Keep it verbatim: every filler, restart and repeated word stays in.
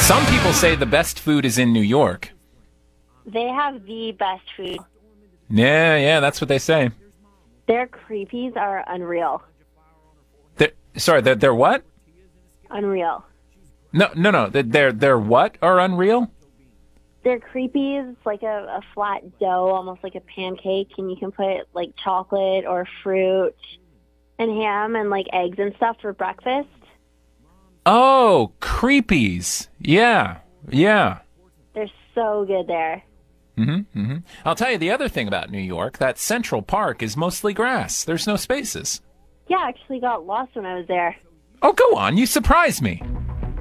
Some people say the best food is in New York. They have the best food. Yeah, yeah, that's what they say. Their creepies are unreal. They're, sorry, they're, they're what? Unreal. No, no, no. They're, they're what are unreal? Their creepies, it's like a, a flat dough, almost like a pancake, and you can put like chocolate or fruit and ham and like eggs and stuff for breakfast. Oh, creepies. Yeah, yeah. They're so good there. Mm-hmm, mm-hmm. I'll tell you the other thing about New York, that Central Park is mostly grass. There's no spaces. Yeah, I actually got lost when I was there. Oh, go on. You surprised me.